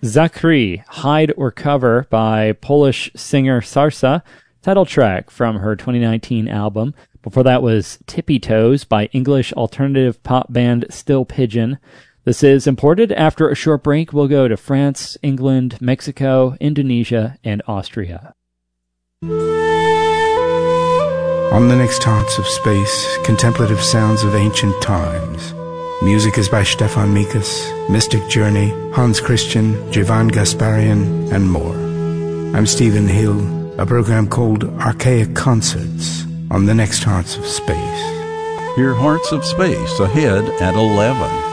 Zakri, Hide or Cover by Polish singer Sarsa, title track from her 2019 album. Before that was Tippy Toes by English alternative pop band Still Pigeon. This is Imported. After a short break, we'll go to France, England, Mexico, Indonesia, and Austria. On the next Hearts of Space, contemplative sounds of ancient times. Music is by Stefan Mikas, Mystic Journey, Hans Christian, Jivan Gasparian, and more. I'm Stephen Hill, a program called Archaic Concerts on the next Hearts of Space. Hear Hearts of Space ahead at 11.